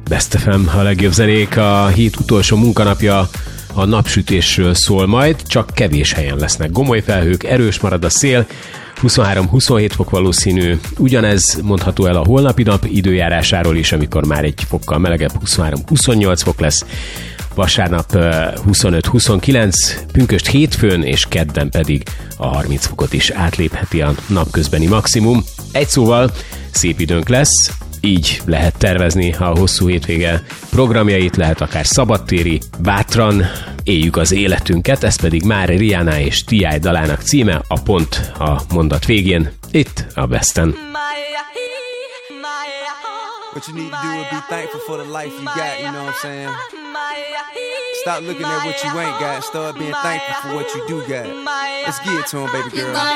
Best FM, a legjobb zenék. A hét utolsó munkanapja a napsütésről szól majd, csak kevés helyen lesznek gomoly felhők, erős marad a szél, 23-27 fok valószínű. Ugyanez mondható el a holnapi nap időjárásáról is, amikor már egy fokkal melegebb, 23-28 fok lesz. Vasárnap 25-29, pünkösd hétfőn és kedden pedig a 30 fokot is átlépheti a napközbeni maximum. Egy szóval szép időnk lesz, így lehet tervezni a hosszú hétvége programjait, lehet akár szabadtéri, bátran éljük az életünket, ez pedig már Rihanna és T.I. dalának címe, a pont a mondat végén, itt a Besten. What you need to do is be thankful for the life you got, you know what I'm saying? Stop looking at what you ain't got, start being thankful for what you do got. Let's get it to him, baby girl.